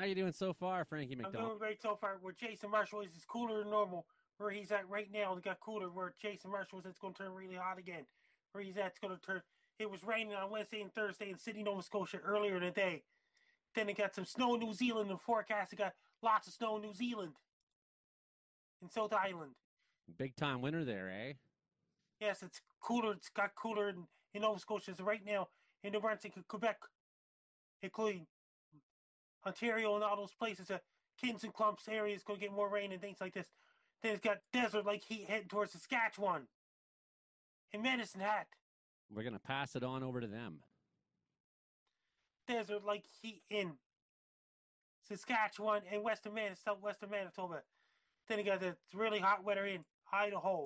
How you doing so far, Frankie I'm McDonald? doing great so far. Where Jason Marshall is cooler than normal. Where he's at right now, it got cooler. Where Jason Marshall is, it's going to turn really hot again. Where he's at, it's going to turn. It was raining on Wednesday and Thursday in Sydney, Nova Scotia earlier in the day. Then it got some snow in New Zealand in the forecast. It got lots of snow in New Zealand, in South Island. Big time winner there, eh? Yes, it's cooler. It's got cooler in Nova Scotia. So right now in New Brunswick, Quebec, including Ontario and all those places, Kings and Clumps area is going to get more rain and things like this. Then it's got desert like heat heading towards Saskatchewan and Medicine Hat. We're gonna pass it on over to them. Desert like heat in Saskatchewan and southwestern Manitoba. Then you got the really hot weather in Idaho.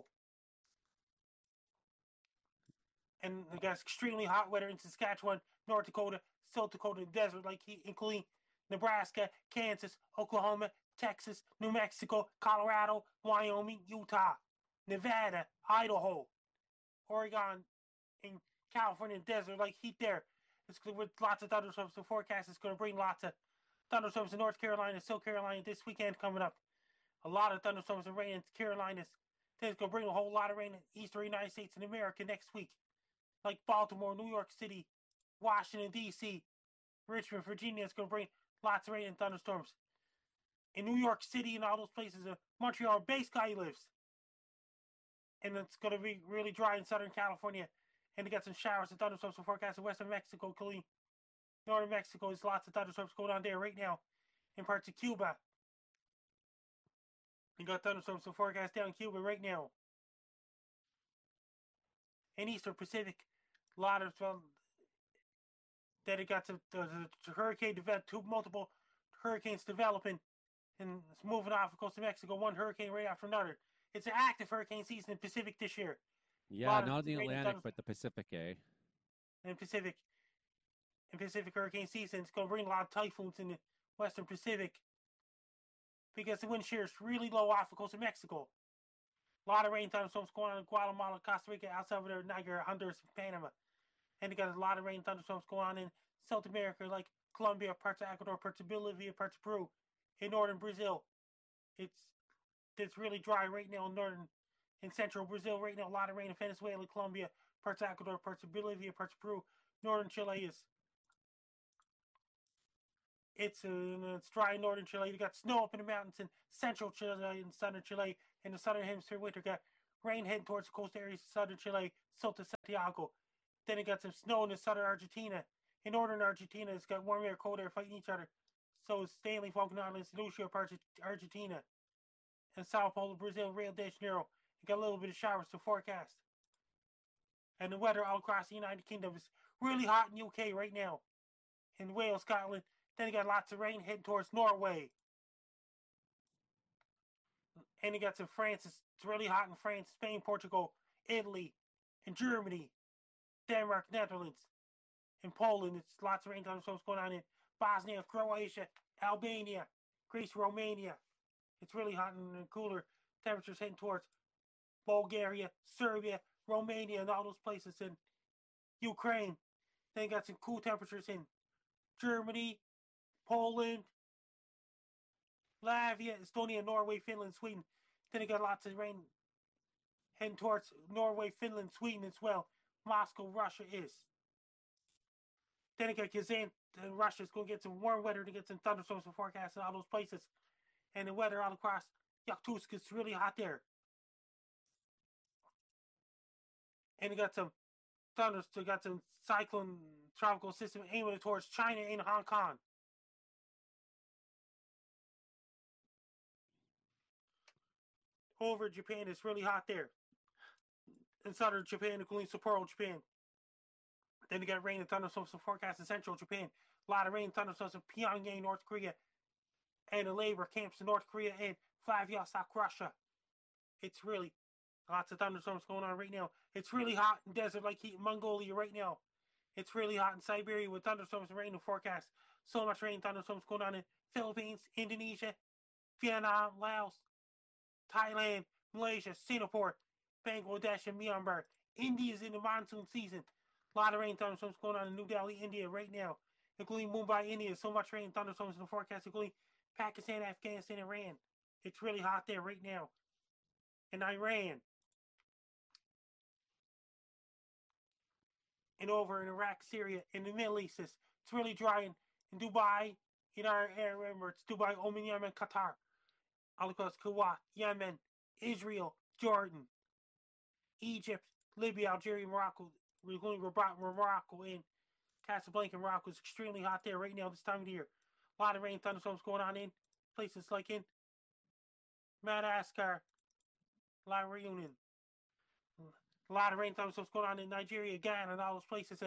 And you got extremely hot weather in Saskatchewan, North Dakota, South Dakota, desert like heat, including Nebraska, Kansas, Oklahoma, Texas, New Mexico, Colorado, Wyoming, Utah, Nevada, Idaho, Oregon, and California desert like heat there. It's with lots of thunderstorms. The forecast is going to bring lots of thunderstorms in North Carolina, South Carolina this weekend coming up. A lot of thunderstorms and rain in Carolinas. Then it's going to bring a whole lot of rain in eastern United States and America next week. Like Baltimore, New York City, Washington, D.C., Richmond, Virginia. It's going to bring lots of rain and thunderstorms. In New York City and all those places, Montreal, base guy lives. And it's going to be really dry in Southern California. And to get some showers and thunderstorms for forecast in Western Mexico, Northern Mexico. There's lots of thunderstorms going on there right now in parts of Cuba. You got thunderstorms for forecast down in Cuba right now. In Eastern Pacific, a lot of that it got the hurricane developed, multiple hurricanes developing and it's moving off the coast of Mexico, one hurricane right after another. It's an active hurricane season in the Pacific this year. A Yeah, lot of not the rain and Atlantic, thunder but the Pacific, eh? in Pacific. In Pacific hurricane season, it's going to bring a lot of typhoons in the Western Pacific because the wind shear is really low off the coast of Mexico. A lot of rain thunderstorms going on in Guatemala, Costa Rica, El Salvador, Nigeria, Honduras, and Panama. And they got a lot of rain thunderstorms going on in South America, like Colombia, parts of Ecuador, parts of Bolivia, parts of Peru, in northern Brazil. It's really dry right now in northern and central Brazil right now. A lot of rain in Venezuela, Colombia, parts of Ecuador, parts of Bolivia, parts of Peru, northern Chile is. It's dry in northern Chile. You got snow up in the mountains in central Chile and southern Chile. In the southern hemisphere winter, got rain heading towards the coastal areas of southern Chile, south of Santiago. Then it got some snow in the southern Argentina. In northern Argentina, it's got warm air, cold air fighting each other. So it's Stanley, Falkland Islands, Lucia, parts of Argentina, and Sao Paulo, Brazil, Rio de Janeiro. You got a little bit of showers to forecast. And the weather all across the United Kingdom is really hot in UK right now. In Wales, Scotland. Then you got lots of rain heading towards Norway. And you got some France. It's really hot in France, Spain, Portugal, Italy, and Germany, Denmark, Netherlands, and Poland. It's lots of rain thunderstorms going on in Bosnia, Croatia, Albania, Greece, Romania. It's really hot and cooler. Temperatures heading towards Bulgaria, Serbia, Romania, and all those places in Ukraine. Then you got some cool temperatures in Germany, Poland, Latvia, Estonia, Norway, Finland, Sweden. Then you got lots of rain heading towards Norway, Finland, Sweden as well. Moscow, Russia is. Then you got Kazan, Russia's going to get some warm weather to get some thunderstorms and forecasts in all those places. And the weather all across Yakutsk is really hot there. And you got some thunders, you got some cyclone tropical system aiming towards China and Hong Kong. Over Japan, it's really hot there. In southern Japan, including Sapporo, Japan. Then you got rain and thunderstorms and forecast in central Japan. A lot of rain and thunderstorms in Pyongyang, North Korea, and the labor camps in North Korea and Vladivostok, Russia. It's really lots of thunderstorms going on right now. It's really hot in desert like heat in Mongolia right now. It's really hot in Siberia with thunderstorms and rain in forecast. So much rain and thunderstorms going on in Philippines, Indonesia, Vietnam, Laos, Thailand, Malaysia, Singapore, Bangladesh, and Myanmar. India's in the monsoon season. A lot of rain thunderstorms going on in New Delhi, India right now. including Mumbai, India. So much rain, thunderstorms in the forecast, including Pakistan, Afghanistan, Iran. It's really hot there right now. In Iran. And over in Iraq, Syria, in the Middle East. It's really dry in Dubai, in our area. It's Dubai, Oman, Yemen, Qatar. All across Kuwait, Yemen, Israel, Jordan, Egypt, Libya, Algeria, Morocco, including Morocco and Casablanca, Morocco. Is extremely hot there right now this time of the year. A lot of rain, thunderstorms going on in places like in Madagascar, La Reunion. A lot of rain, thunderstorms going on in Nigeria, Ghana, and all those places.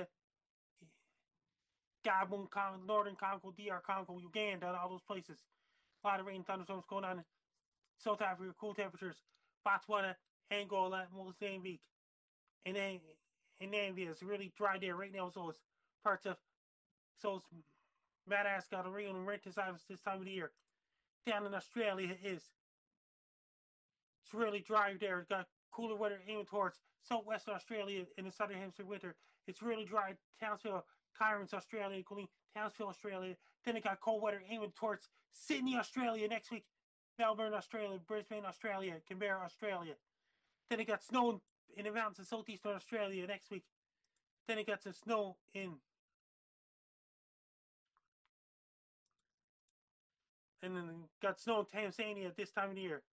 Gabon, Northern Congo, DR Congo, Uganda, and all those places. A lot of rain, thunderstorms going on in South Africa, cool temperatures. Botswana, Angola, Mozambique, and Namibia. It's really dry there right now. So it's parts of Madagascar, the Reunion, Mauritius Islands this time of the year. Down in Australia it's really dry there. It's got cooler weather aiming towards southwestern Australia in the southern hemisphere winter. It's really dry. Townsville, Cairns, Australia, including Townsville, Australia. Then it got cold weather aiming towards Sydney, Australia next week. Melbourne, Australia, Brisbane, Australia, Canberra, Australia. Then it got snow in the mountains of southeastern Australia next week. Then it got some snow in and then got snow in Tanzania this time of the year.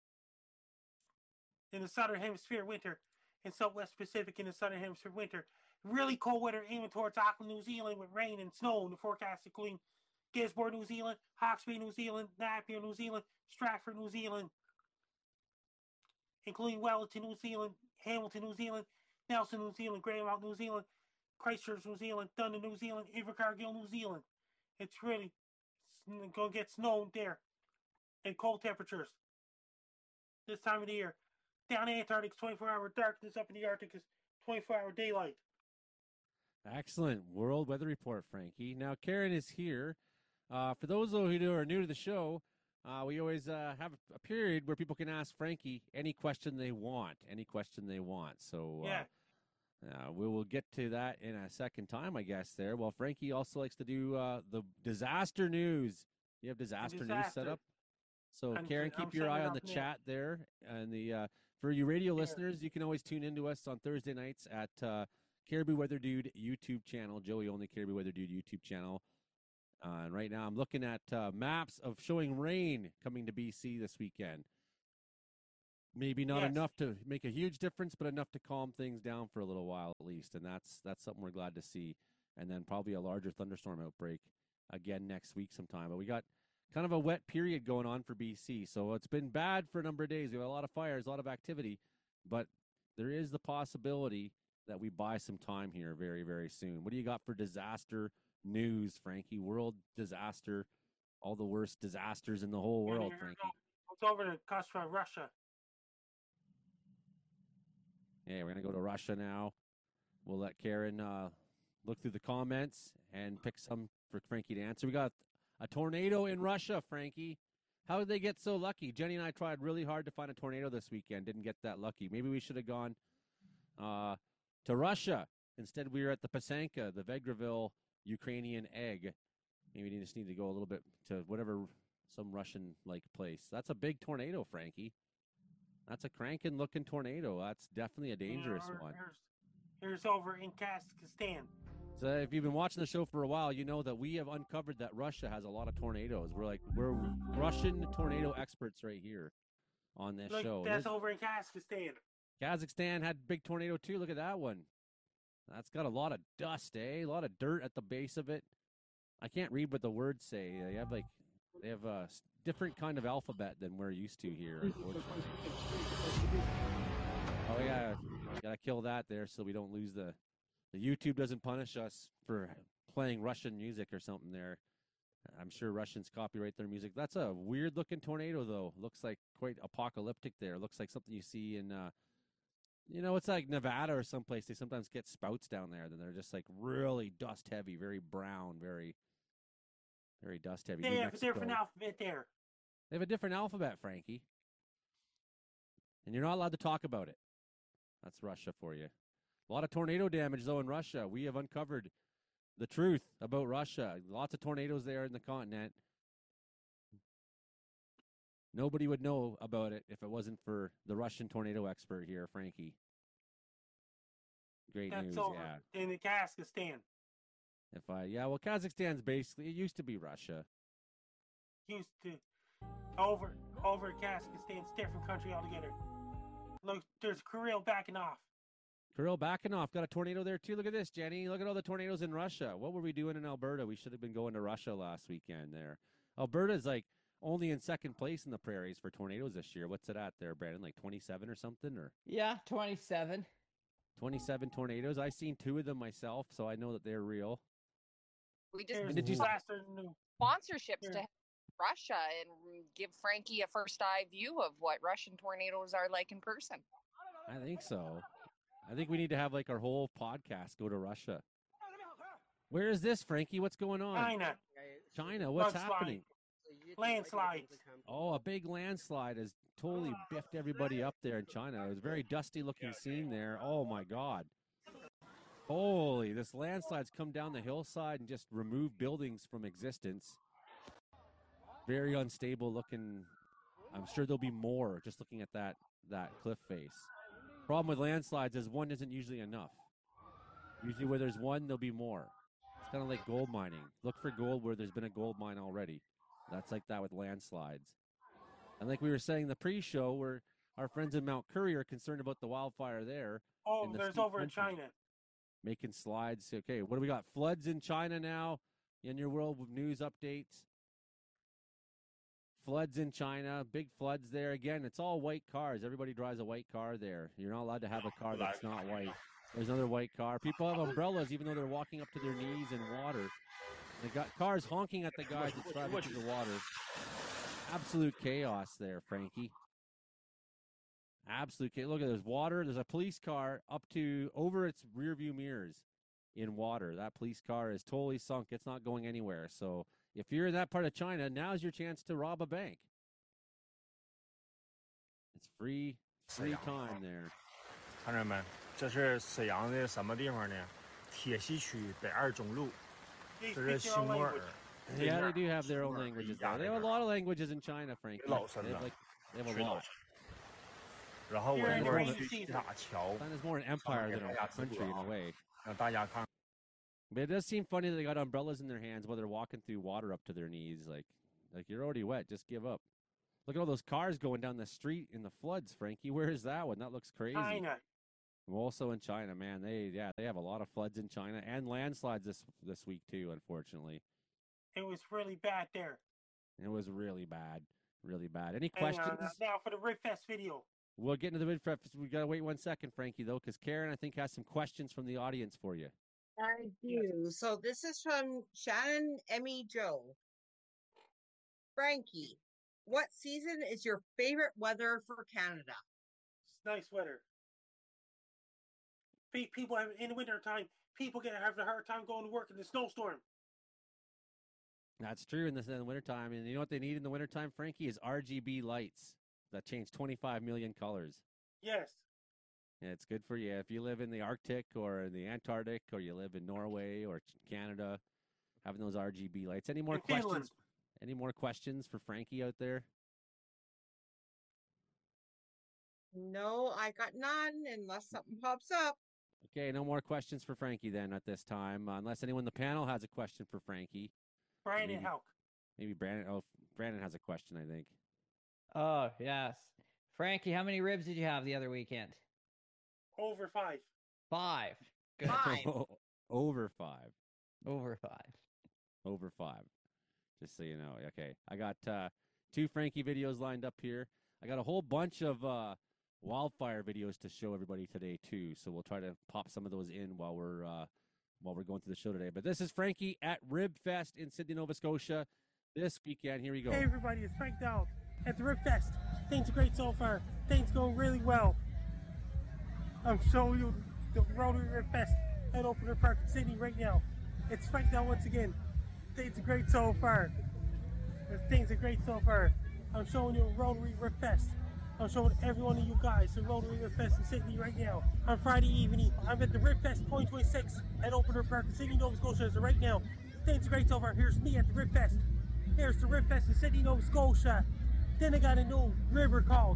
In the southern hemisphere winter, and southwest Pacific in the southern hemisphere winter. Really cold weather aiming towards Auckland, New Zealand with rain and snow in the forecast, including Gisborne, New Zealand, Hawke's Bay, New Zealand, Napier, New Zealand, Stratford, New Zealand, including Wellington, New Zealand, Hamilton, New Zealand, Nelson, New Zealand, Greymouth, New Zealand, Christchurch, New Zealand, Dunedin, New Zealand, Invercargill, New Zealand. It's really going to get snow there and cold temperatures this time of the year. Down in Antarctic, 24-hour darkness. Up in the Arctic is 24-hour daylight. Excellent world weather report, Frankie. Now, Karen is here. For those who are new to the show, we always have a period where people can ask Frankie any question they want. So we will get to that in a second time, I guess, there. Well, Frankie also likes to do the disaster news. You have disaster news set up? So, Karen, keep your eye on the chat there. And for you radio listeners, you can always tune into us on Thursday nights at Caribou Weather Dude YouTube channel, Joey Only Caribou Weather Dude YouTube channel. And right now I'm looking at maps of showing rain coming to BC this weekend. Maybe not enough to make a huge difference, but enough to calm things down for a little while at least. And that's something we're glad to see. And then probably a larger thunderstorm outbreak again next week sometime. But we got kind of a wet period going on for BC. So it's been bad for a number of days. We have a lot of fires, a lot of activity, but there is the possibility that we buy some time here very, very soon. What do you got for disaster news, Frankie? World disaster, all the worst disasters in the whole world, Frankie. It's over to Kosovo, Russia. Yeah, we're going to go to Russia now. We'll let Karen look through the comments and pick some for Frankie to answer. We got a tornado in Russia, Frankie. How did they get so lucky? Jenny and I tried really hard to find a tornado this weekend. Didn't get that lucky. Maybe we should have gone to Russia. Instead, we were at the Pasanka, the Vegreville Ukrainian egg. Maybe we just need to go a little bit to some Russian-like place. That's a big tornado, Frankie. That's a cranking-looking tornado. That's definitely a dangerous one. Here's over in Kazakhstan. So if you've been watching the show for a while, you know that we have uncovered that Russia has a lot of tornadoes. We're Russian tornado experts right here on this show. That's over in Kazakhstan. Kazakhstan had big tornado too. Look at that one. That's got a lot of dust, A lot of dirt at the base of it. I can't read what the words say. They have a different kind of alphabet than we're used to here, unfortunately. Oh yeah, gotta kill that there so we don't lose the YouTube doesn't punish us for playing Russian music or something there. I'm sure Russians copyright their music. That's a weird looking tornado though. Looks like quite apocalyptic there. Looks like something you see in it's like Nevada or someplace. They sometimes get spouts down there. Then they're just like really dust heavy, very brown, very, very dust heavy. They have a different alphabet there. They have a different alphabet, Frankie. And you're not allowed to talk about it. That's Russia for you. A lot of tornado damage, though, in Russia. We have uncovered the truth about Russia. Lots of tornadoes there in the continent. Nobody would know about it if it wasn't for the Russian tornado expert here, Frankie. Great That's news, over yeah. in the Kazakhstan. Well, Kazakhstan's basically, it used to be Russia. Used to over Kazakhstan's different country altogether. Look, there's Kirill backing off. Kirill backing off. Got a tornado there too. Look at this, Jenny. Look at all the tornadoes in Russia. What were we doing in Alberta? We should have been going to Russia last weekend there. Alberta's like only in second place in the prairies for tornadoes this year. What's it at there, Brandon? Like 27 or something? Or yeah, 27. 27 tornadoes. I've seen 2 of them myself, so I know that they're real. We just And did you sponsorships to Russia and give Frankie a first eye view of what Russian tornadoes are like in person. I think so. I think we need to have like our whole podcast go to Russia. Where is this, Frankie? What's going on? China. What's happening? Landslides. Oh, a big landslide has totally biffed everybody up there in China. It was a very dusty looking scene there. Oh my God. Holy, this landslide's come down the hillside and just removed buildings from existence. Very unstable looking. I'm sure there'll be more just looking at that cliff face. Problem with landslides is one isn't usually enough. Usually where there's one, there'll be more. It's kind of like gold mining. Look for gold where there's been a gold mine already. That's like that with landslides. And like we were saying in the pre-show, where our friends in Mount Currie are concerned about the wildfire there. Oh, there's over in China. Making slides. Okay, what do we got? Floods in China now in your world news updates. Floods in China, big floods there. Again, it's all white cars. Everybody drives a white car there. You're not allowed to have a car that's not white. There's another white car. People have umbrellas even though they're walking up to their knees in water. They got cars honking at the guys that's driving through the water. Absolute chaos there, Frankie. Absolute chaos. Look at there's water. There's a police car up to over its rear view mirrors in water. That police car is totally sunk. It's not going anywhere. So if you're in that part of China, now's your chance to rob a bank. It's free time there. 看着没？这是沈阳的什么地方呢？铁西区北二中路，这是新莫尔。 Yeah, they do have their own languages there. They have a lot of languages in China, Frankie. They have a lot. 然后我一会儿去打桥。 China's more an empire than a country in a way. 让大家看。 But it does seem funny that they got umbrellas in their hands while they're walking through water up to their knees. Like you're already wet. Just give up. Look at all those cars going down the street in the floods, Frankie. Where is that one? That looks crazy. China. Also in China, man. They have a lot of floods in China and landslides this week too, unfortunately. It was really bad there. It was really bad. Really bad. Any questions? Now for the Ribfest video. We'll get into the Ribfest. We got to wait 1 second, Frankie, though, because Karen, I think, has some questions from the audience for you. I do. So this is from Shannon Emmy Joe. Frankie, what season is your favorite weather for Canada? It's nice weather. People have, in the winter time, people have a hard time going to work in the snowstorm. That's true in the wintertime. And you know what they need in the wintertime, Frankie, is RGB lights that change 25 million colors. Yes. Yeah, it's good for you. If you live in the Arctic or in the Antarctic or you live in Norway or Canada, having those RGB lights. Any more questions? Finland. Any more questions for Frankie out there? No, I got none unless something pops up. Okay, no more questions for Frankie then at this time. Unless anyone in the panel has a question for Frankie. Brandon Houck. Maybe Brandon. Oh, Brandon has a question, I think. Oh, yes. Frankie, how many ribs did you have the other weekend? Over 5. 5. Good. 5. Over 5. Over 5. Over 5. Just so you know. Okay. I got 2 Frankie videos lined up here. I got a whole bunch of wildfire videos to show everybody today too. So we'll try to pop some of those in while we're going through the show today. But this is Frankie at Ribfest in Sydney, Nova Scotia this weekend. Here we go. Hey everybody, it's Frank Dowd at the Ribfest. Things are great so far. Things going really well. I'm showing you the Rotary Ribfest at Opener Park in Sydney right now. It's Frank Dowd once again. Things are great so far. Things are great so far. I'm showing you Rotary Ribfest. I'm showing every one of you guys the Rotary Rib Fest in Sydney right now. On Friday evening, I'm at the Rib Fest 2026 at Opener Park in Sydney, Nova Scotia. So right now, things are great so far. Here's me at the Rib Fest. Here's the Rib Fest in Sydney, Nova Scotia. Then I got a new river called.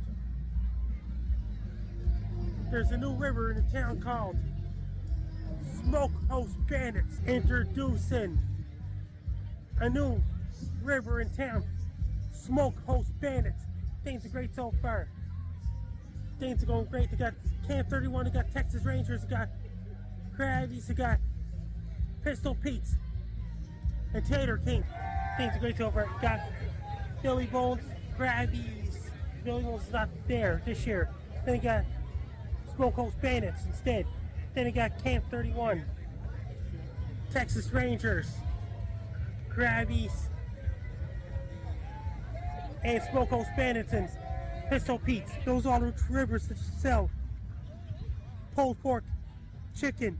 There's a new river in the town called Smokehouse Bandits. Introducing a new river in town, Smokehouse Bandits. Things are great so far. Things are going great. They got Camp 31, they got Texas Rangers, they got Krabbies, they got Pistol Pete's, and Tater King. Things are great so far. Got Billy Bones, Krabbies. Billy Bones is not there this year. Then they got Smokehouse Bandits instead. Then they got Camp 31, Texas Rangers, Krabbies, and Smokehouse Bandits and Pistol Pete's. Those are all the rivers that sell pulled pork, chicken,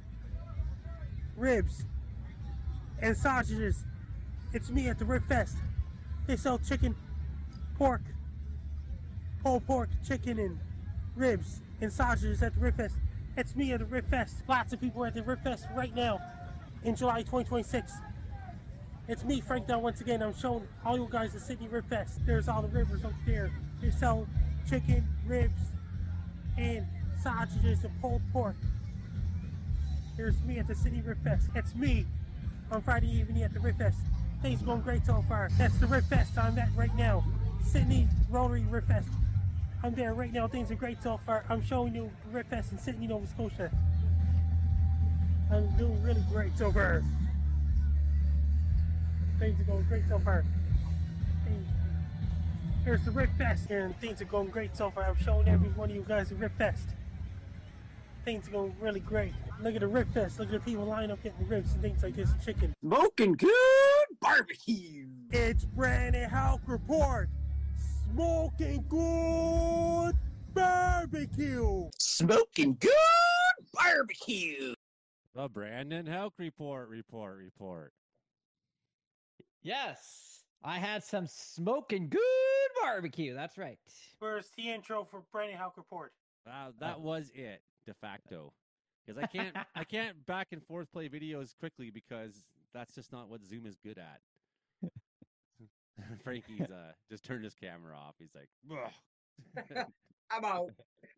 ribs, and sausages. It's me at the Rib Fest. They sell chicken, pork, pulled pork, chicken, and ribs and sausages at the Rib Fest. It's me at the Rib Fest. Lots of people at the Rib Fest right now in July 2026. It's me, Frank Down, once again. I'm showing all you guys the Sydney Rib Fest. There's all the rivers up there. They sell chicken, ribs, and sausages and pulled pork. Here's me at the Sydney Rib Fest. It's me on Friday evening at the Rib Fest. Things are going great so far. That's the Rib Fest I'm at right now. Sydney Rotary Rib Fest. I'm there right now. Things are great so far. I'm showing you Rib Fest in Sydney, Nova Scotia. I'm doing really great so far. Things are going great so far. Here's the Rib Fest, and things are going great so far. I'm showing every one of you guys the Rib Fest. Things are going really great. Look at the Rib Fest. Look at the people lining up getting ribs and things like this and chicken. Smoking good barbecue. It's Brandon Houck Report. Smoking good barbecue. Smoking good barbecue. The Brandon Houck Report. Yes, I had some smoking good barbecue. That's right. Where's the intro for Brandon Houck Report? That was it, de facto. Because I can't back and forth play videos quickly because that's just not what Zoom is good at. Frankie's just turned his camera off. He's like, ugh. I'm out.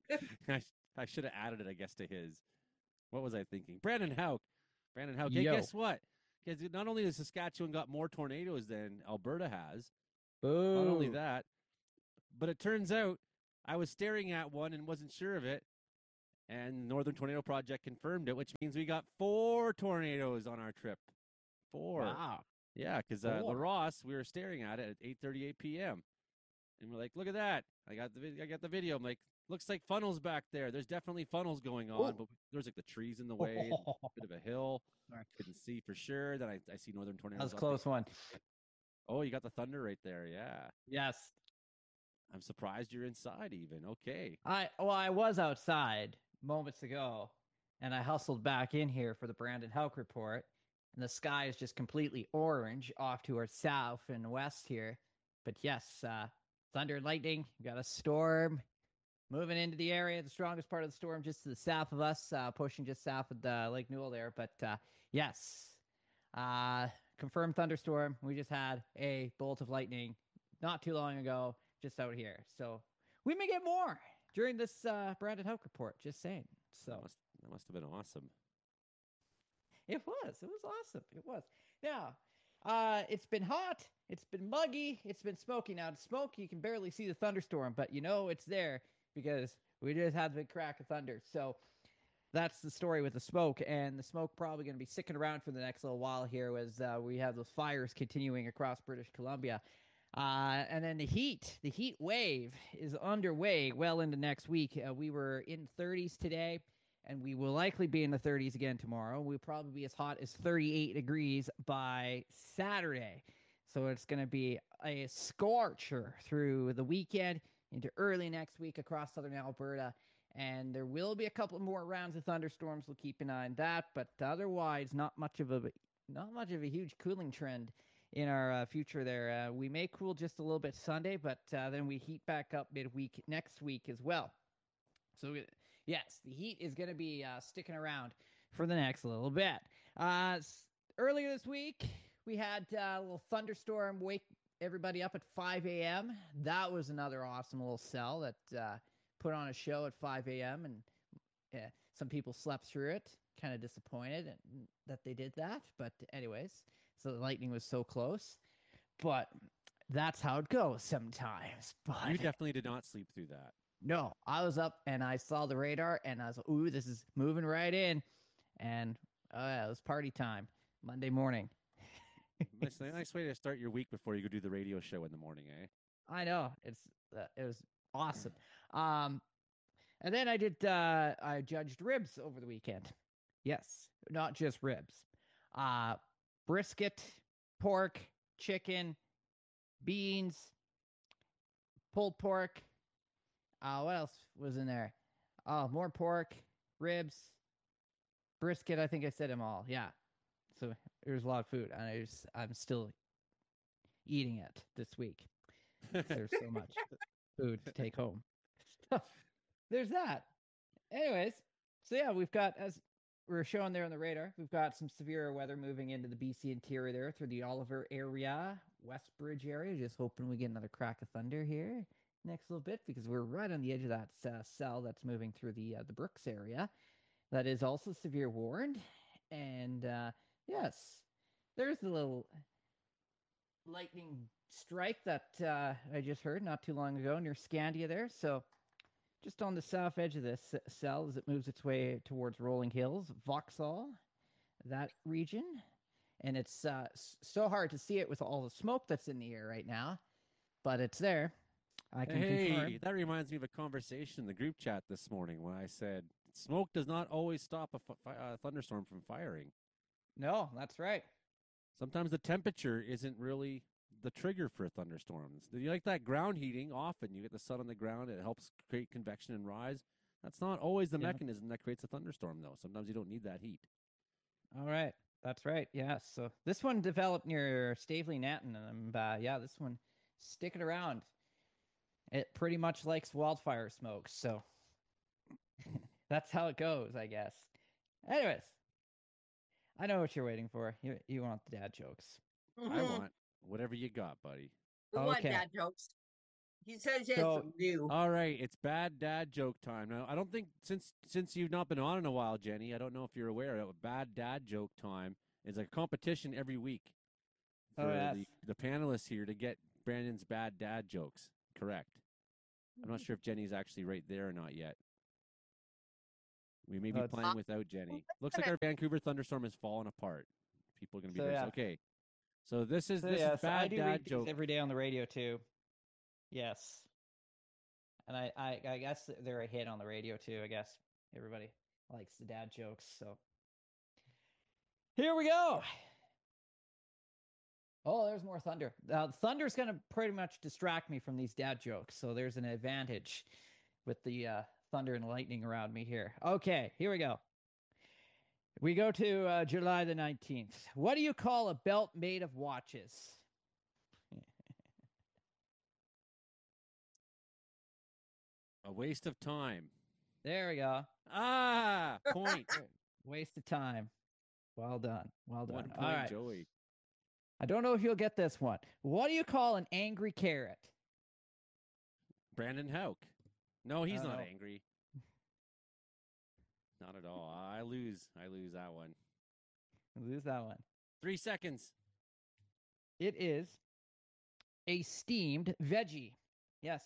I should have added it, I guess, to his. What was I thinking? Brandon Houck. Hey, Yo. guess what? Because not only has Saskatchewan got more tornadoes than Alberta has, Boo. not only that, but it turns out I was staring at one and wasn't sure of it, and Northern Tornado Project confirmed it, which means we got 4 tornadoes on our trip. 4. Wow. Yeah, because La Ross, we were staring at it at 8:38 p.m. And we're like, look at that. I got the video. I'm like, looks like funnels back there. There's definitely funnels going on, but there's like the trees in the way, a bit of a hill. Couldn't see for sure. Then I see Northern Tornadoes. That was a up close there. one. Oh, you got the thunder right there. Yeah. Yes. I'm surprised you're inside even. Okay. I was outside moments ago, and I hustled back in here for the Brandon Houck Report, and the sky is just completely orange off to our south and west here. But yes, thunder and lightning. We got a storm moving into the area. The strongest part of the storm just to the south of us, pushing just south of the Lake Newell there. But yes, confirmed thunderstorm. We just had a bolt of lightning not too long ago just out here. So we may get more during this Brandon Houck Report, just saying. So that must have been awesome. It was awesome. It was. Now, it's been hot. It's been muggy. It's been smoky. Now, the smoke, you can barely see the thunderstorm, but you know it's there because we just had the big crack of thunder. So that's the story with the smoke, and the smoke probably going to be sticking around for the next little while here as we have those fires continuing across British Columbia. And then the heat wave is underway well into next week. We were in 30s today, and we will likely be in the 30s again tomorrow. We'll probably be as hot as 38 degrees by Saturday. So it's going to be a scorcher through the weekend into early next week across southern Alberta. And there will be a couple more rounds of thunderstorms. We'll keep an eye on that. But otherwise, not much of a huge cooling trend in our future there. We may cool just a little bit Sunday, but then we heat back up midweek next week as well. So, yes, the heat is going to be sticking around for the next little bit. Earlier this week, we had a little thunderstorm wake everybody up at 5 a.m. That was another awesome little cell that put on a show at 5 a.m. and some people slept through it. Kind of disappointed that they did that. But anyways, so the lightning was so close. But that's how it goes sometimes. But You definitely did not sleep through that. no, I was up and I saw the radar and I was like, ooh, this is moving right in. And yeah, it was party time Monday morning. It's a nice way to start your week before you go do the radio show in the morning, eh? I know. It was awesome. And then I judged ribs over the weekend. Yes, not just ribs. Brisket, pork, chicken, beans, pulled pork. What else was in there? Oh, more pork, ribs, brisket. I think I said them all. Yeah. So there's a lot of food, and I'm still eating it this week. There's so much food to take home. There's that. Anyways, so yeah, we've got, as we're showing there on the radar, we've got some severe weather moving into the BC interior there through the Oliver area, Westbridge area. Just hoping we get another crack of thunder here next little bit, because we're right on the edge of that cell that's moving through the Brooks area. That is also severe warned. And yes, there's a little lightning strike that I just heard not too long ago near Scandia there. So just on the south edge of this cell as it moves its way towards Rolling Hills, Vauxhall, that region. And it's so hard to see it with all the smoke that's in the air right now, but it's there. I can confirm. That reminds me of a conversation in the group chat this morning when I said smoke does not always stop a thunderstorm from firing. No, that's right. Sometimes the temperature isn't really the trigger for thunderstorms. You like that ground heating, often you get the sun on the ground, it helps create convection and rise. That's not always the mechanism that creates a thunderstorm, though. Sometimes you don't need that heat. All right. That's right. Yeah. So this one developed near Staveley Nanton, and this one sticking around. It pretty much likes wildfire smoke, so that's how it goes, I guess. Anyways, I know what you're waiting for. You want the dad jokes. I want whatever you got, buddy. We want dad jokes. He says he has some new. All right, it's bad dad joke time. Now, I don't think since you've not been on in a while, Jenny, I don't know if you're aware of bad dad joke time is a competition every week for the panelists here to get Brandon's bad dad jokes correct. I'm not sure if Jenny's actually right there or not yet. We may be playing without Jenny. Looks like our Vancouver thunderstorm has fallen apart. People are going to be very okay. So this is bad dad joke every day on the radio too. Yes, and I guess they're a hit on the radio too. I guess everybody likes the dad jokes. So here we go. Oh, there's more thunder. Thunder's going to pretty much distract me from these dad jokes, so there's an advantage with the thunder and lightning around me here. Okay, here we go. We go to July the 19th. What do you call a belt made of watches? A waste of time. There we go. Point. Waste of time. Well done. Well done. 1 point, all right. Joey. I don't know if you'll get this one. What do you call an angry carrot? Brandon Houck. No, he's not angry. Not at all. I lose that one. Lose that one. 3 seconds. It is a steamed veggie. Yes.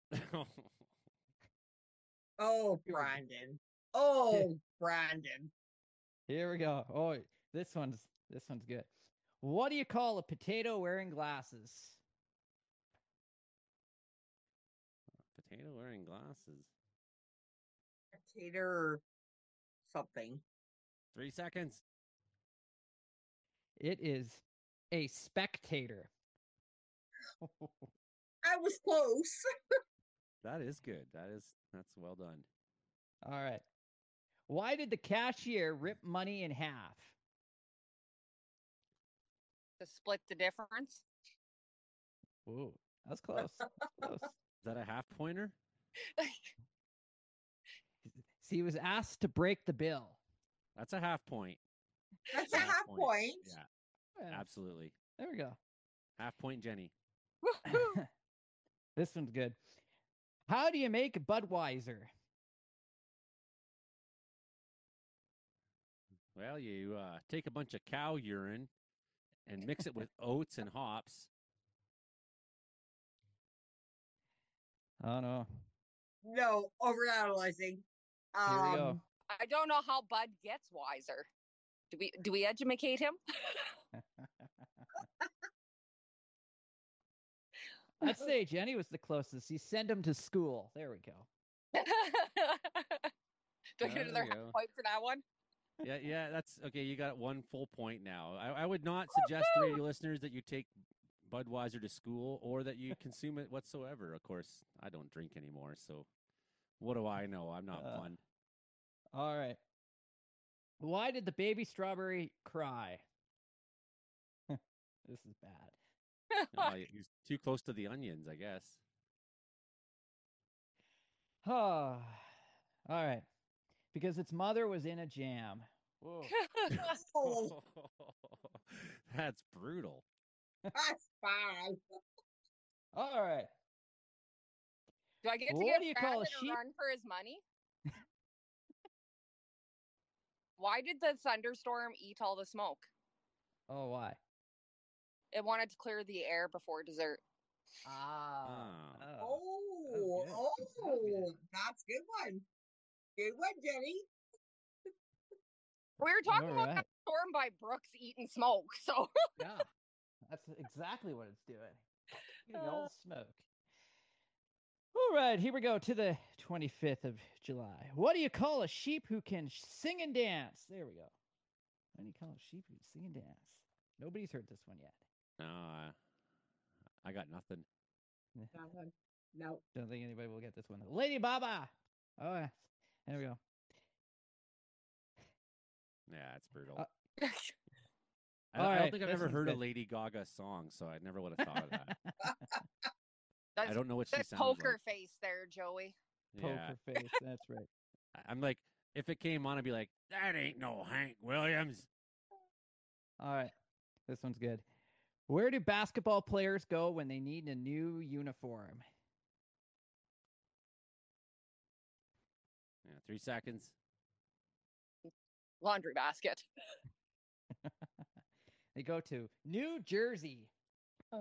Oh, Brandon. Oh, Brandon. Here we go. Oh, this one's good. What do you call a potato wearing glasses? Potato wearing glasses. Potato something. 3 seconds. It is a spectator. I was close. That is good. That's well done. All right. Why did the cashier rip money in half? To split the difference. Ooh, that's close. That's close. Is that a half pointer? See, he was asked to break the bill. That's a half point. That's a half point. Yeah, Yeah, absolutely. there we go. Half point, Jenny. This one's good. How do you make Budweiser? Well, you take a bunch of cow urine and mix it with oats and hops. Oh no. No, overanalyzing. Here we go. I don't know how Bud gets wiser. Do we educate him? I'd say Jenny was the closest. You send him to school. There we go. Do I get another half point for that one? Yeah, that's okay. You got 1 full point now. I would not suggest to radio listeners that you take Budweiser to school or that you consume it whatsoever. Of course, I don't drink anymore, so what do I know? I'm not fun. All right. Why did the baby strawberry cry? This is bad. He's too close to the onions, I guess. All right. Because its mother was in a jam. Whoa. Oh, That's brutal. that's fine. All right. Do I get to What get do you call a Brandon sheep? run for his money? Why did the thunderstorm eat all the smoke? Oh, why? It wanted to clear the air before dessert. That's a good one. Good one, Jenny. We were talking about Alright. that storm by Brooks eating smoke, so Yeah. That's exactly what it's doing. Eating all the smoke. All right, here we go to the 25th of July. What do you call a sheep who can sing and dance? There we go. What do you call a sheep who can sing and dance? Nobody's heard this one yet. No, I got nothing. No. Don't think anybody will get this one. Lady Baba. Oh, yeah. There we go. Yeah, it's brutal. I all don't right, think I've this ever one's heard a good. Lady Gaga song, so I never would have thought of that. that's I don't know what she that sounds poker like. face there, Joey. Poker face. That's right. I'm like, if it came on, I'd be like, that ain't no Hank Williams. All right. This one's good. Where do basketball players go when they need a new uniform? Yeah, 3 seconds. Laundry basket. They go to New Jersey. Oh,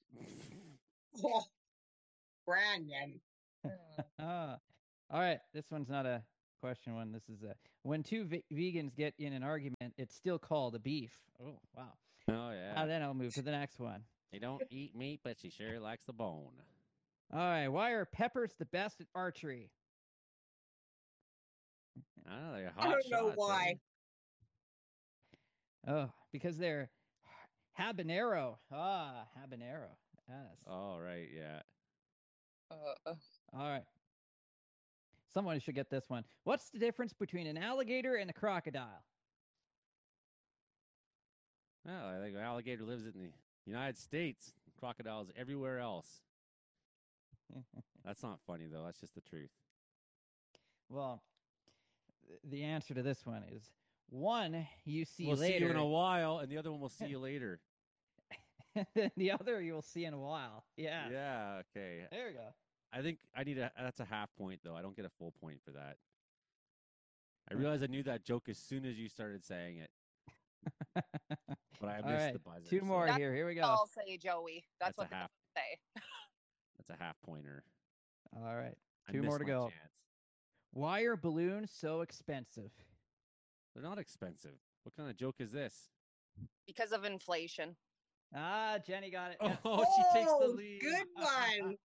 Brandon. All right. This one's not a question one. This is a when two vegans get in an argument, it's still called a beef. Oh, wow. Oh, yeah. Then I'll move to the next one. They don't eat meat, but she sure likes the bone. All right. Why are peppers the best at archery? Oh, they're I hot don't know shots, why. Oh, because they're habanero. Habanero. Yes. Oh, right, yeah. All right. Someone should get this one. What's the difference between an alligator and a crocodile? Well, I think an alligator lives in the United States. Crocodiles everywhere else. That's not funny, though. That's just the truth. Well, the answer to this one is one you see We'll later. see you in a while, and the other one will see you later. And then the other you will see in a while. Yeah. Yeah, okay. There we go. I think I need that's a half point, though. I don't get a full point for that. I realized I knew that joke as soon as you started saying it. But I All missed right, the buzzer. two more That's here. Here we go. I'll say Joey. That's what a half. they say. That's a half pointer. All right. I Two more missed to my go. chance. Why are balloons so expensive? They're not expensive. What kind of joke is this? Because of inflation. Jenny got it. Oh, she takes the lead. Good one.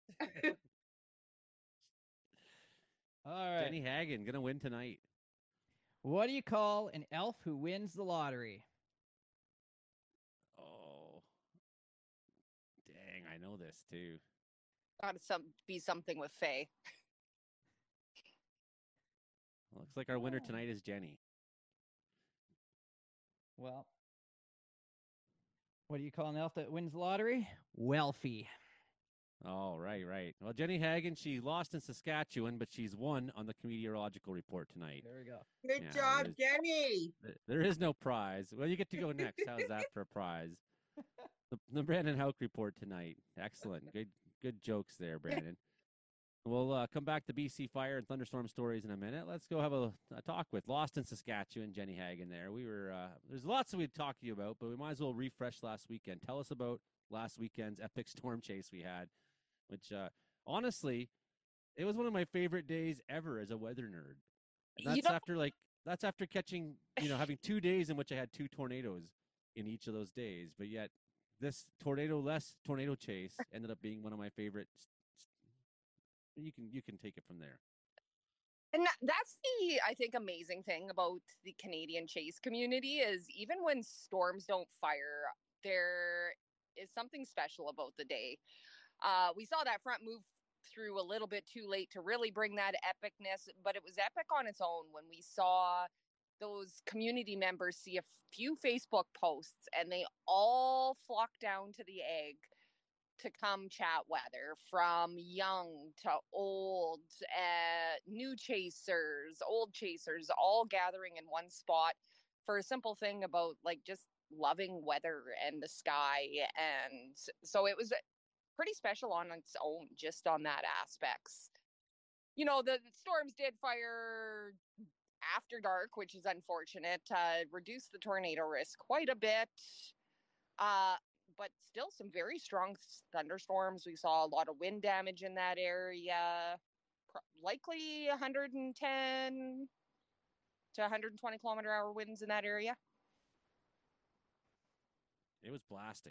All right. Jenny Hagen gonna win tonight. What do you call an elf who wins the lottery? Oh, dang! I know this too. Got to be something with Faye. Looks like our winner tonight is Jenny. Well, What do you call an elf that wins the lottery? Wealthy. Oh, right. Well, Jenny Hagen, she lost in Saskatchewan, but she's won on the meteorological report tonight. There we go. Good Yeah, job, Jenny. There is no prize. Well, you get to go next. How's that for a prize? The Brandon Hauk report tonight. Excellent. Good jokes there, Brandon. We'll come back to BC Fire and thunderstorm stories in a minute. Let's go have a talk with Lost in Saskatchewan, Jenny Hagen there. We were there's lots that we'd talk to you about, but we might as well refresh last weekend. Tell us about last weekend's epic storm chase we had, which honestly, it was one of my favorite days ever as a weather nerd. And that's after catching, having 2 days in which I had 2 tornadoes in each of those days, but yet this tornado chase ended up being one of my favorite. You can take it from there. And that's the, I think, amazing thing about the Canadian chase community is even when storms don't fire, there is something special about the day. We saw that front move through a little bit too late to really bring that epicness, but it was epic on its own when we saw those community members see a few Facebook posts and they all flocked down to the egg to come chat weather, from young to old, new chasers, old chasers, all gathering in one spot for a simple thing about like just loving weather and the sky. And so it was pretty special on its own, just on that aspects. The storms did fire after dark, which is unfortunate, reduced the tornado risk quite a bit. But still some very strong thunderstorms. We saw a lot of wind damage in that area, likely 110 to 120 kilometer hour winds in that area. It was blasting.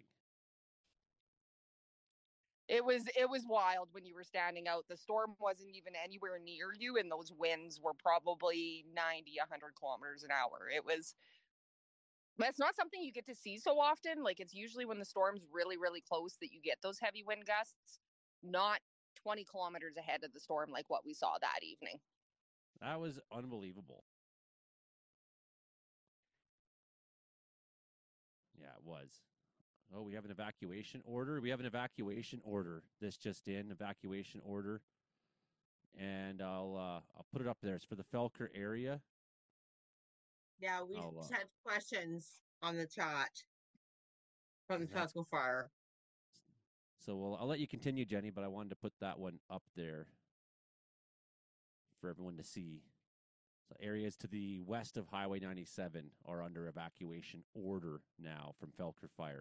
It was wild when you were standing out. The storm wasn't even anywhere near you, and those winds were probably 90, 100 kilometers an hour. That's not something you get to see so often. Like, it's usually when the storm's really, really close that you get those heavy wind gusts, not 20 kilometers ahead of the storm like what we saw that evening. That was unbelievable. Yeah, it was. Oh, we have an evacuation order. This just in, evacuation order. And I'll put it up there. It's for the Felker area. Yeah, we just had questions on the chat from the Felker Fire. So I'll let you continue, Jenny, but I wanted to put that one up there for everyone to see. So areas to the west of Highway 97 are under evacuation order now from Felker Fire.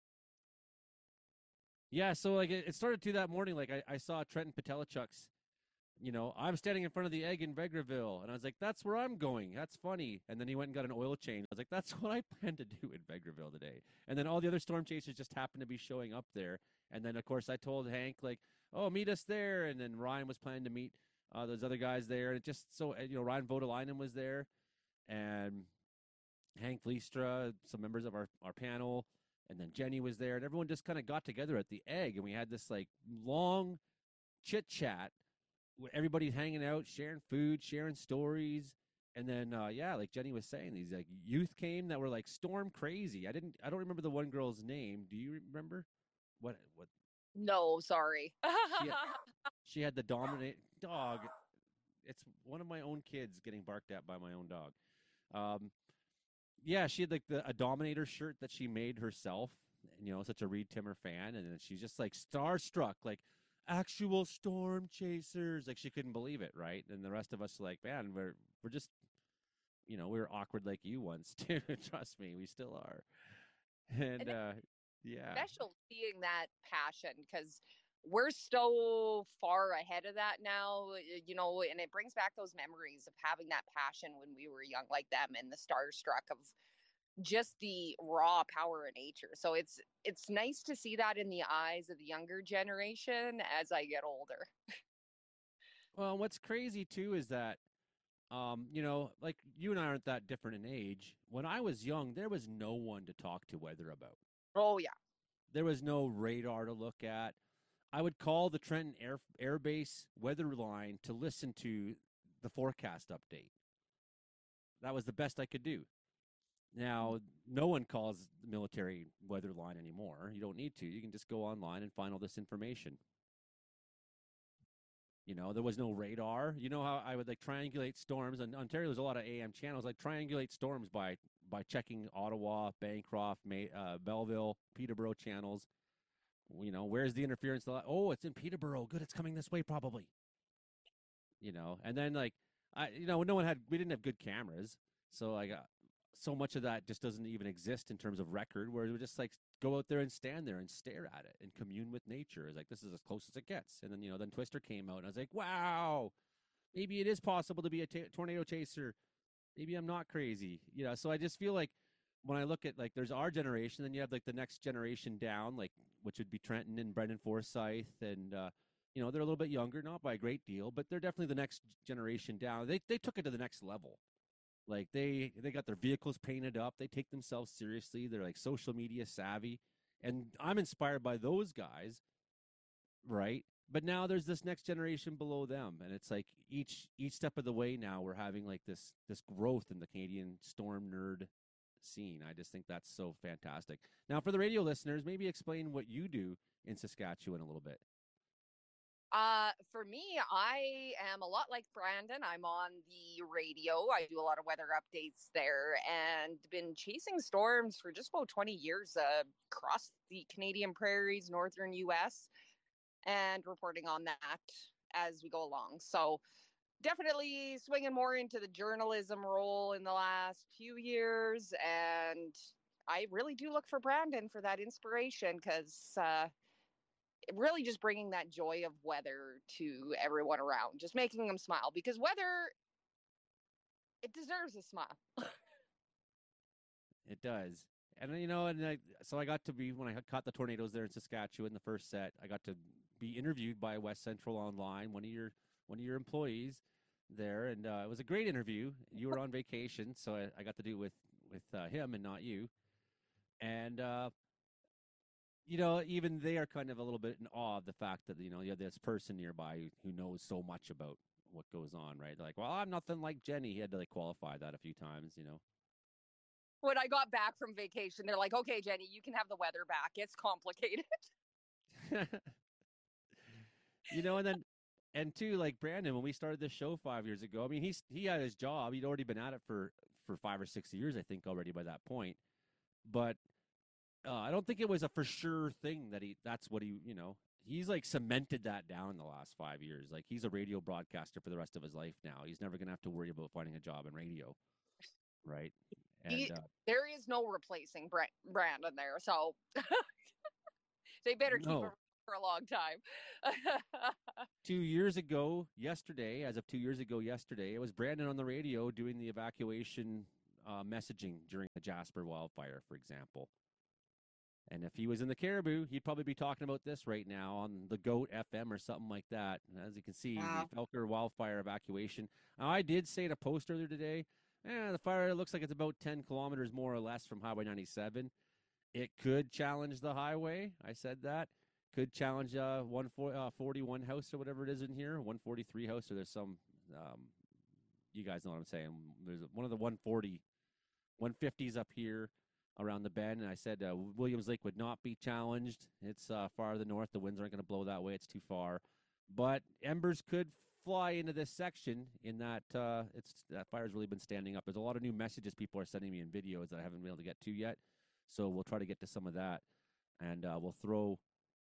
Yeah, so like it started to that morning. Like I saw Trenton Patelachuk's, I'm standing in front of the egg in Vegreville. And I was like, that's where I'm going. That's funny. And then he went and got an oil change. I was like, that's what I plan to do in Vegreville today. And then all the other storm chasers just happened to be showing up there. And then, of course, I told Hank, like, oh, meet us there. And then Ryan was planning to meet those other guys there. And it just so, Ryan Vodolainen was there. And Hank Leistra, some members of our panel. And then Jenny was there. And everyone just kind of got together at the egg. And we had this, like, long chit-chat. Everybody's hanging out, sharing food, sharing stories. And then, like Jenny was saying, these like youth came that were like storm crazy. I don't remember the one girl's name. Do you remember? What? No, sorry. She had the dominant dog. It's one of my own kids getting barked at by my own dog. She had like a Dominator shirt that she made herself. Such a Reed Timmer fan. And then she's just like starstruck, like, actual storm chasers. Like, she couldn't believe it, right? And the rest of us like, man, we're just, we were awkward like you once too. Trust me, we still are. And special seeing that passion, because we're so far ahead of that now, and it brings back those memories of having that passion when we were young like them, and the starstruck of just the raw power of nature. So it's nice to see that in the eyes of the younger generation as I get older. Well, what's crazy too is that, like you and I aren't that different in age. When I was young, there was no one to talk to weather about. Oh yeah. There was no radar to look at. I would call the Trenton Air Base weather line to listen to the forecast update. That was the best I could do. Now, no one calls the military weather line anymore. You don't need to. You can just go online and find all this information. There was no radar. You know how I would like triangulate storms, and Ontario, there's a lot of AM channels. Like triangulate storms by checking Ottawa, Bancroft, Belleville, Peterborough channels. Where's the interference? Oh, it's in Peterborough. Good, it's coming this way probably. And then we didn't have good cameras, so so much of that just doesn't even exist in terms of record, where we just like go out there and stand there and stare at it and commune with nature. It's like, this is as close as it gets. And then, then Twister came out and I was like, wow, maybe it is possible to be a tornado chaser. Maybe I'm not crazy. So I just feel like when I look at like, there's our generation, then you have like the next generation down, like, which would be Trenton and Brendan Forsyth. And, they're a little bit younger, not by a great deal, but they're definitely the next generation down. They took it to the next level. Like they got their vehicles painted up. They take themselves seriously. They're like social media savvy. And I'm inspired by those guys, right? But now there's this next generation below them. And it's like each step of the way now we're having like this growth in the Canadian storm nerd scene. I just think that's so fantastic. Now for the radio listeners, maybe explain what you do in Saskatchewan a little bit. For me, I am a lot like Brandon. I'm on the radio. I do a lot of weather updates there and been chasing storms for just about 20 years across the Canadian prairies, northern U.S., and reporting on that as we go along. So definitely swinging more into the journalism role in the last few years. And I really do look for Brandon for that inspiration, because really just bringing that joy of weather to everyone around, just making them smile, because weather, it deserves a smile. It does. And so I got to be, when I caught the tornadoes there in Saskatchewan, the first set, I got to be interviewed by West Central Online, one of your employees there. And it was a great interview. You were on vacation, so I got to do it with him and not you. And, even they are kind of a little bit in awe of the fact that, you have this person nearby who knows so much about what goes on, right? They're like, well, I'm nothing like Jenny. He had to like qualify that a few times, When I got back from vacation, they're like, okay, Jenny, you can have the weather back. It's complicated. And two, like Brandon, when we started this show 5 years ago, I mean, he had his job. He'd already been at it for 5 or 6 years, I think, already by that point. But I don't think it was a for sure thing that's what he's like cemented that down in the last 5 years. Like he's a radio broadcaster for the rest of his life now. He's never going to have to worry about finding a job in radio. Right. And there is no replacing Brandon there. So they better keep it for a long time. 2 years ago yesterday, it was Brandon on the radio doing the evacuation messaging during the Jasper wildfire, for example. And if he was in the Caribou, he'd probably be talking about this right now on the GOAT FM or something like that. As you can see, the Felker wildfire evacuation. Now, I did say in a post earlier today, the fire looks like it's about 10 kilometers more or less from Highway 97. It could challenge the highway. I said that. Could challenge 141 house or whatever it is in here, 143 house, or there's some, you guys know what I'm saying. There's one of the 150s up here around the bend, and I said Williams Lake would not be challenged. It's far to the north. The winds aren't going to blow that way. It's too far. But embers could fly into this section in that that fire's really been standing up. There's a lot of new messages people are sending me in videos that I haven't been able to get to yet. So we'll try to get to some of that. And we'll throw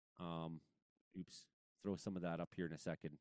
some of that up here in a second.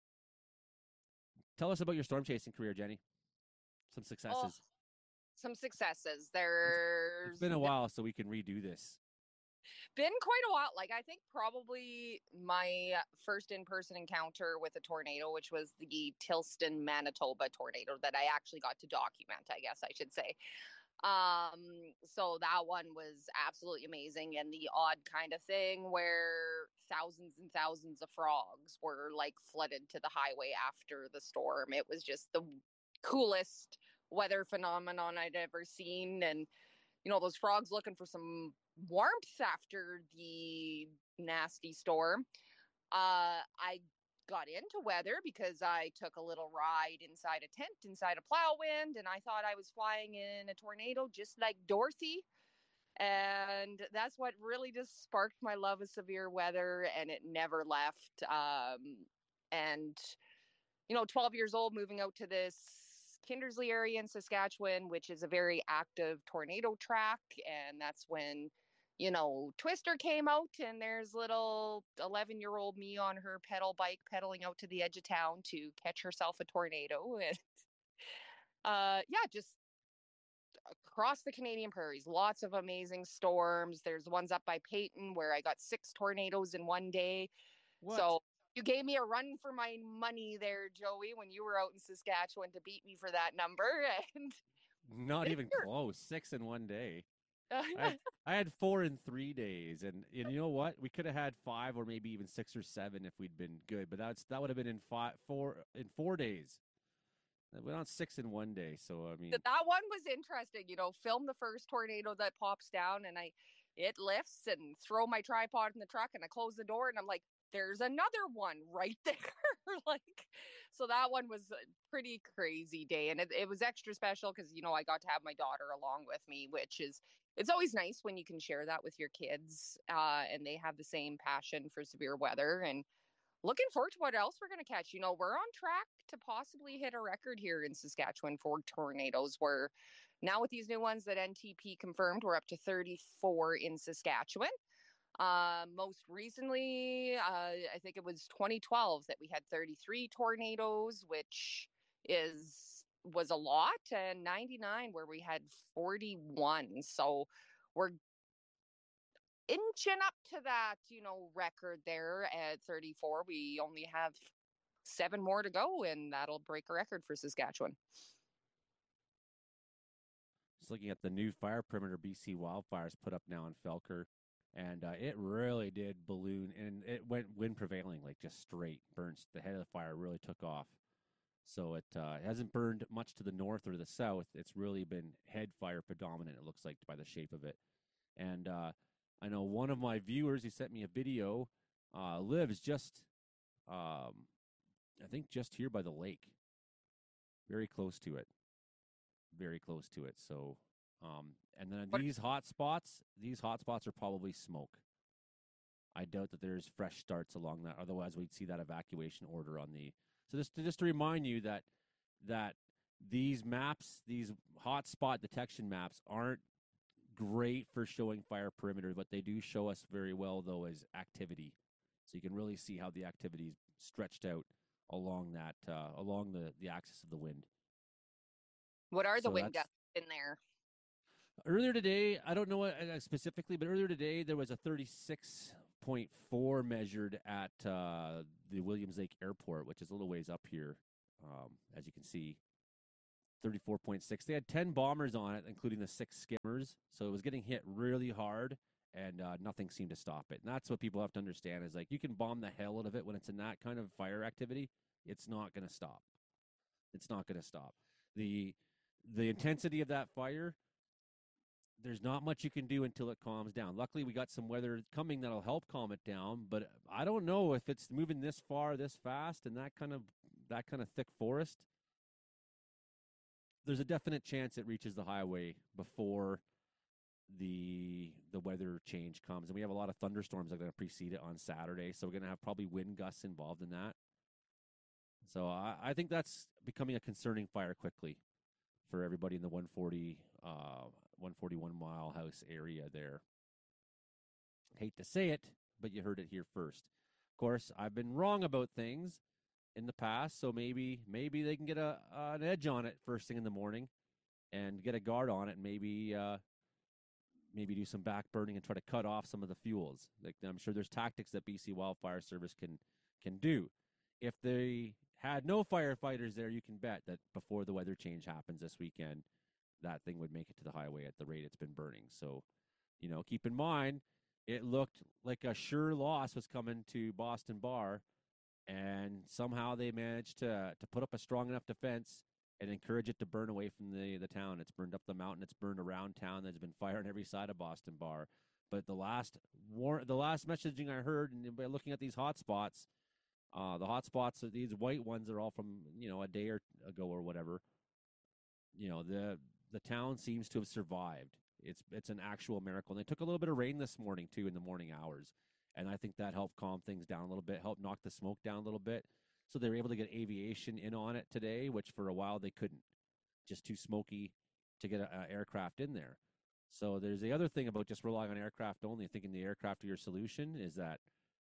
Tell us about your storm chasing career, Jenny. Some successes. Some successes. It's been a while, so we can redo this. Been quite a while. Like, I think probably my first in-person encounter with a tornado, which was the Tilston, Manitoba tornado that I actually got to document, I guess I should say. So that one was absolutely amazing, and the odd kind of thing where thousands and thousands of frogs were like flooded to the highway after the storm. It was just the coolest weather phenomenon I'd ever seen. And those frogs looking for some warmth after the nasty storm. I got into weather because I took a little ride inside a tent, inside a plow wind, and I thought I was flying in a tornado just like Dorothy. And that's what really just sparked my love of severe weather, and it never left. And 12 years old, moving out to this Kindersley area in Saskatchewan, which is a very active tornado track. And that's when, Twister came out, and there's little 11-year-old me on her pedal bike pedaling out to the edge of town to catch herself a tornado. And just across the Canadian prairies, lots of amazing storms. There's ones up by Peyton where I got 6 tornadoes in one day. What? So you gave me a run for my money there, Joey, when you were out in Saskatchewan to beat me for that number. And not even close. 6 in one day. I had 4 in 3 days, and you know what? We could have had 5 or maybe even 6 or 7 if we'd been good. But that would have been in 4 days. We went on 6 in one day, so I mean that one was interesting. Film the first tornado that pops down, and it lifts, and throw my tripod in the truck, and I close the door, and I'm like, there's another one right there. So that one was a pretty crazy day, and it was extra special because I got to have my daughter along with me, which is it's always nice when you can share that with your kids, and they have the same passion for severe weather. And looking forward to what else we're going to catch. We're on track to possibly hit a record here in Saskatchewan for tornadoes. We're now with these new ones that NTP confirmed, we're up to 34 in Saskatchewan. Most recently, I think it was 2012 that we had 33 tornadoes, which was a lot, and 99 where we had 41. So we're inching up to that, record there at 34. We only have 7 more to go, and that'll break a record for Saskatchewan. Just looking at the new fire perimeter BC wildfires put up now in Felker, and it really did balloon, and it went wind prevailing, like just straight burns. The head of the fire really took off. So it hasn't burned much to the north or the south. It's really been head fire predominant, it looks like, by the shape of it. And I know one of my viewers, he sent me a video, lives just, I think just here by the lake. Very close to it. Very close to it. So, and then these hot spots are probably smoke. I doubt that there's fresh starts along that. Otherwise, we'd see that evacuation order on the. So just to remind you that these maps, these hot spot detection maps, aren't great for showing fire perimeter. What they do show us very well, though, is activity. So you can really see how the activity is stretched out along that along the axis of the wind. What are the wind gusts in there? Earlier today, I don't know what specifically, but earlier today there was a 36.4 measured at the Williams Lake Airport, which is a little ways up here, as you can see. 34.6. They had 10 bombers on it, including the 6 skimmers. So it was getting hit really hard, and nothing seemed to stop it. And that's what people have to understand is, like, you can bomb the hell out of it when it's in that kind of fire activity. It's not going to stop. It's not going to stop. The intensity of that fire, there's not much you can do until it calms down. Luckily, we got some weather coming that'll help calm it down, but I don't know if it's moving this far, this fast, and that kind of thick forest. There's a definite chance it reaches the highway before the weather change comes. And we have a lot of thunderstorms that are going to precede it on Saturday, so we're going to have probably wind gusts involved in that. So I think that's becoming a concerning fire quickly for everybody in the 141 Mile House area there. Hate to say it, but you heard it here first. Of course, I've been wrong about things in the past, so maybe they can get an edge on it first thing in the morning and get a guard on it, and maybe do some back burning and try to cut off some of the fuels. Like, I'm sure there's tactics that BC Wildfire Service can do. If they had no firefighters there, you can bet that before the weather change happens this weekend, that thing would make it to the highway at the rate it's been burning. So, keep in mind, it looked like a sure loss was coming to Boston Bar, and somehow they managed to put up a strong enough defense and encourage it to burn away from the town. It's burned up the mountain. It's burned around town. There's been fire on every side of Boston Bar. But the last messaging I heard, and by looking at these hot spots, The hot spots, these white ones are all from, a day or ago or whatever. The town seems to have survived. It's an actual miracle. And they took a little bit of rain this morning, too, in the morning hours. And I think that helped calm things down a little bit, helped knock the smoke down a little bit. So they were able to get aviation in on it today, which for a while they couldn't. Just too smoky to get an aircraft in there. So there's the other thing about just relying on aircraft only, thinking the aircraft are your solution, is that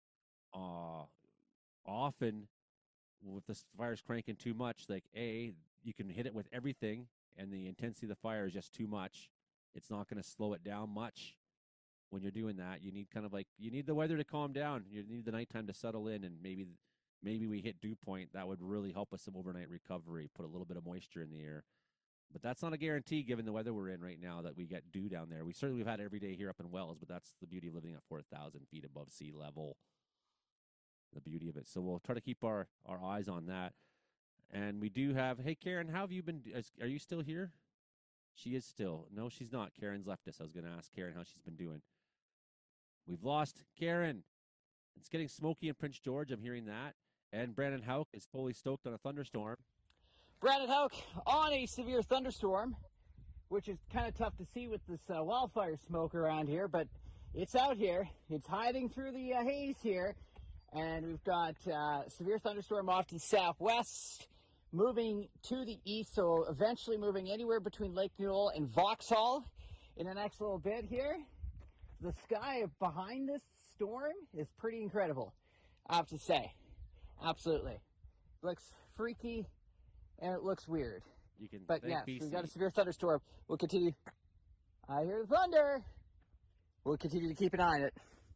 often with the fires cranking too much, like you can hit it with everything and the intensity of the fire is just too much. It's not going to slow it down much when you're doing that. You need the weather to calm down. You need the nighttime to settle in, and maybe we hit dew point. That would really help us some overnight recovery, put a little bit of moisture in the air. But that's not a guarantee given the weather we're in right now that we get dew down there. We've had every day here up in Wells, but that's the beauty of living at 4,000 feet above sea level. The beauty of it. So we'll try to keep our eyes on that. And we do have, hey, Karen, how have you been? Are you still here? She is still. No, she's not. Karen's left us. I was going to ask Karen how she's been doing. We've lost Karen. It's getting smoky in Prince George. I'm hearing that. And Brandon Houck is fully stoked on a thunderstorm. Brandon Houck on a severe thunderstorm, which is kind of tough to see with this wildfire smoke around here, but it's out here. It's hiding through the haze here. And we've got severe thunderstorm off to the southwest, moving to the east, so eventually moving anywhere between Lake Newell and Vauxhall in the next little bit here. The sky behind this storm is pretty incredible, I have to say. Absolutely. Looks freaky, and it looks weird. But yes, we've got a severe thunderstorm. We'll continue. I hear the thunder. We'll continue to keep an eye on it.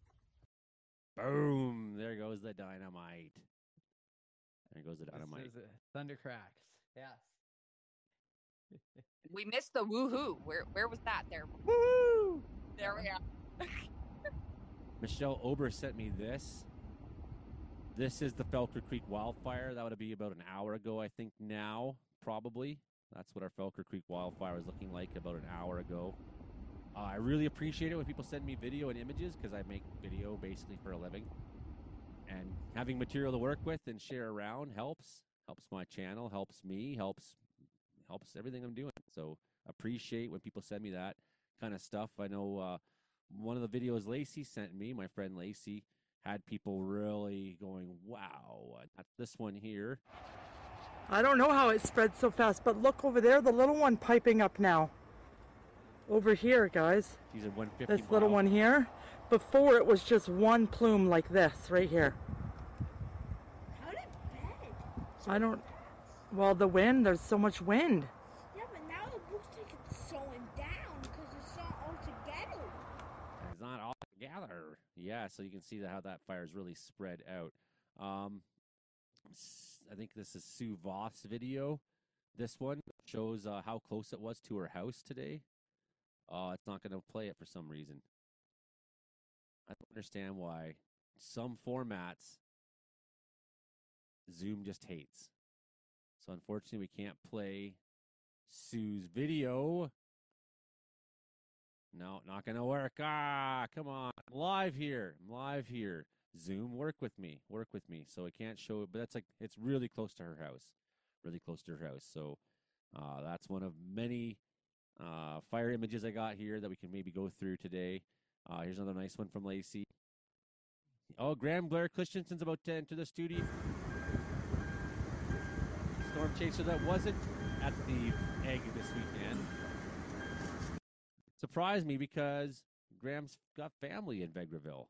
Boom! There goes the dynamite. There goes the dynamite. Thunder cracks. Yes. We missed the woohoo. Where was that? There. Woohoo! There we are. Michelle Ober sent me this. This is the Felker Creek wildfire. That would be about an hour ago, I think now, probably. That's what our Felker Creek wildfire was looking like about an hour ago. I really appreciate it when people send me video and images because I make video basically for a living. And having material to work with and share around helps my channel, helps me, helps everything I'm doing. So appreciate when people send me that kind of stuff. I know one of the videos Lacey sent me, my friend Lacey, had people really going, wow, that's this one here. I don't know how it spread so fast, but look over there, the little one piping up now. Over here, guys. These are 150 this little one here. Before it was just one plume like this, right here. How did bed? I don't. Well, the wind. There's so much wind. Yeah, but now it looks like it's slowing down because it's not all together. It's not all together. Yeah, so you can see how that fire is really spread out. I think this is Sue Voth's video. This one shows how close it was to her house today. It's not going to play it for some reason. I don't understand why some formats Zoom just hates. So unfortunately, we can't play Sue's video. No, not going to work. Come on. I'm live here. Zoom, work with me. So I can't show it, but it's really close to her house. So that's one of many fire images I got here that we can maybe go through today. Here's another nice one from Lacey. Oh, Graham Blair Christensen's about to enter the studio. Storm chaser that wasn't at the egg this weekend. Surprised me because Graham's got family in Vegreville.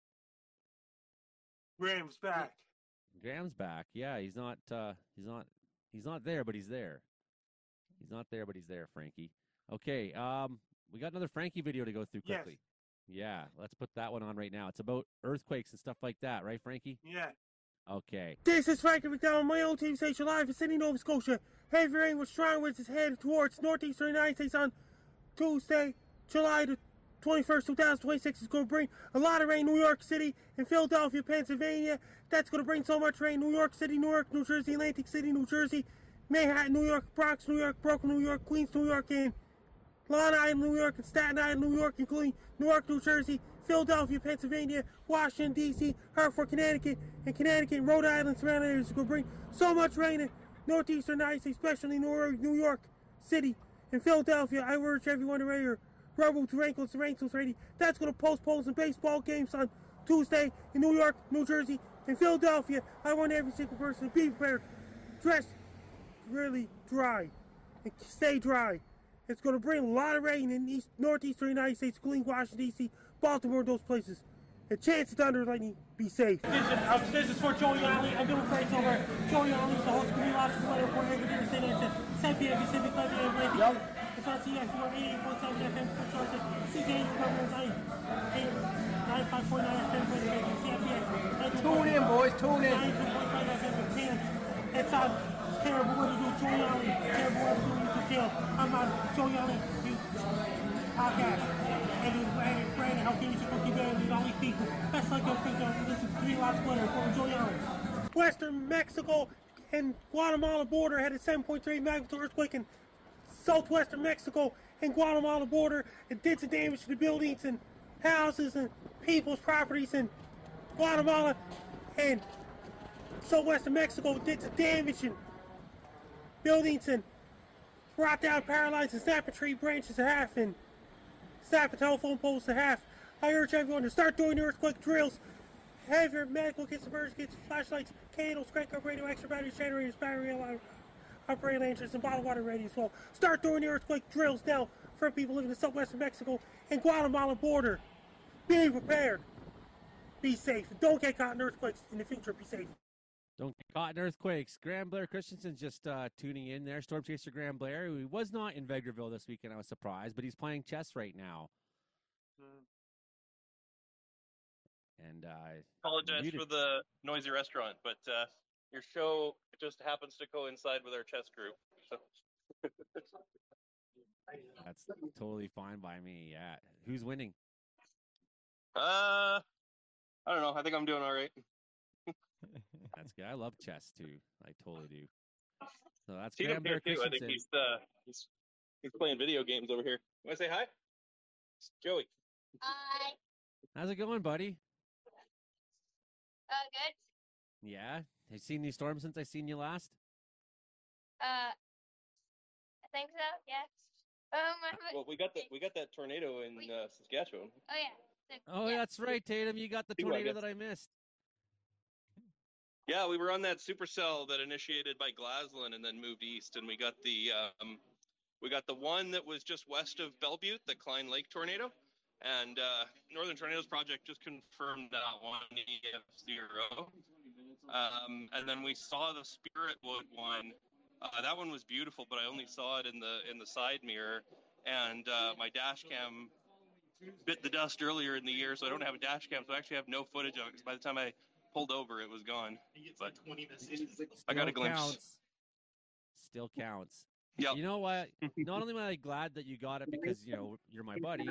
Graham's back. Yeah, he's not there, but he's there. He's not there, but he's there, Frankie. Okay, we got another Frankie video to go through quickly. Yes. Yeah, let's put that one on right now. It's about earthquakes and stuff like that, right, Frankie? Yeah. Okay. This is Frankie McDowell, my own TV station live in Sydney, Nova Scotia. Heavy rain with strong winds is headed towards northeastern United States on Tuesday, July the 21st, 2026. It's going to bring a lot of rain in New York City and Philadelphia, Pennsylvania. That's going to bring so much rain. New York City, Newark, New Jersey, Atlantic City, New Jersey, Manhattan, New York, Bronx, New York, Brooklyn, New York, Queens, New York, and Long Island, New York, and Staten Island, New York, including Newark, New Jersey, Philadelphia, Pennsylvania, Washington, D.C., Hartford, Connecticut, and Rhode Island surrounding areas is going to bring so much rain in northeastern United States, especially New York City and Philadelphia. I urge everyone to wear your rubber boots, raincoats, ready. That's going to postpone some baseball games on Tuesday in New York, New Jersey, and Philadelphia. I want every single person to be prepared, dress really dry, and stay dry. It's going to bring a lot of rain in northeastern United States, including Washington, D.C., Baltimore, those places. A chance of thunder and lightning. Be safe. This is for Joey Ollie. I'm doing great over. Joey Ollie is the host of the Lots of Weather Report every day, St. Anthony, 7 p.m. Pacific, 5 p.m. Atlantic. Yep. It's on CXR 88.7 FM, Charter, CJ, 95.9 FM, CFPX. Tune in, boys, tune in. 92.5 FM with Chance. It's on Terrible Weather Doing Joey Ollie. Terrible Weather Doing YouTube channel. I'm on Joey Ollie podcast. And Brandon, how can you cookie band and all these people? That's like a freaking, this is 3 Lots of Weather for Joey Ollie. Western Mexico and Guatemala border had a 7.3 magnitude earthquake in southwestern Mexico and Guatemala border. It did some damage to the buildings and houses and people's properties in Guatemala and southwestern Mexico. Did some damage in buildings and brought down paralyzed and snapping tree branches in half and snapping telephone poles in half. I urge everyone to start doing earthquake drills. Have your medical kits, emergency kits, flashlights, candles, crank up radio, extra batteries, generators, battery operating lanterns, and bottled water ready as well. Start doing the earthquake drills now for people living in southwestern Mexico and Guatemala border. Be prepared. Be safe. Don't get caught in earthquakes in the future. Be safe. Don't get caught in earthquakes. Graham Blair Christensen's just tuning in there. Storm Chaser Graham Blair, who was not in Vegreville this weekend. I was surprised, but he's playing chess right now. And apologize for the noisy restaurant, but your show just happens to coincide with our chess group. So. That's totally fine by me. Yeah. Who's winning? I don't know. I think I'm doing all right. That's good. I love chess too. I totally do. So that's Graham Blair too. I think he's playing video games over here. Want to say hi? It's Joey. Hi. How's it going, buddy? Good. Yeah. Have you seen these storms since I seen you last? I think so. Yeah. Well, we got that tornado in Saskatchewan. Oh yeah. Oh, yeah. That's right, Tatum. You got the tornado that I missed. Yeah, we were on that supercell that initiated by Glaslyn and then moved east, and we got the one that was just west of Belbutte, the Klein Lake tornado, and Northern Tornadoes Project just confirmed that one EF0. And then we saw the Spiritwood one. That one was beautiful, but I only saw it in the side mirror, and my dash cam bit the dust earlier in the year, so I don't have a dash cam, so I actually have no footage of it, because by the time I pulled over, it was gone. But I got a glimpse. Still counts. Yeah. You know what? Not only am I glad that you got it because, you're my buddy,